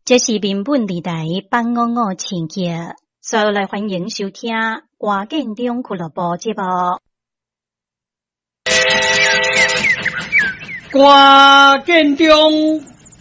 这是民本地台855千吉，所有来欢迎收听歌建中俱乐部节目。 歌建中